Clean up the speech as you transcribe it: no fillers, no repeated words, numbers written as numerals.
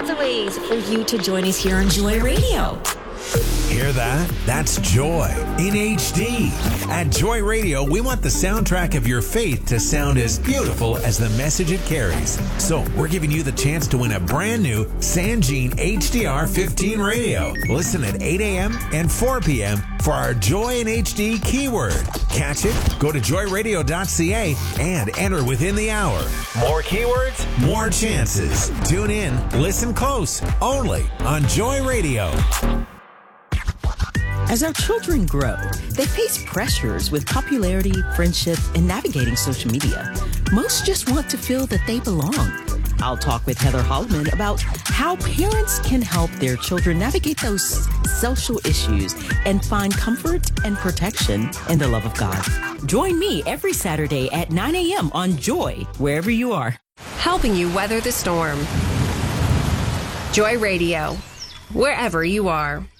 of the ways for you to join us here on Joy Radio. Hear that? That's Joy in HD. At Joy Radio, we want the soundtrack of your faith to sound as beautiful as the message it carries. So we're giving you the chance to win a brand new Sangean HDR 15 radio. Listen at 8 a.m. and 4 p.m. for our Joy in HD keyword. Catch it? Go to joyradio.ca and enter within the hour. More keywords, more chances. Tune in, listen close, only on Joy Radio. As our children grow, they face pressures with popularity, friendship, and navigating social media. Most just want to feel that they belong. I'll talk with Heather Holloman about how parents can help their children navigate those social issues and find comfort and protection in the love of God. Join me every Saturday at 9 a.m. on Joy, wherever you are. Helping you weather the storm. Joy Radio, wherever you are.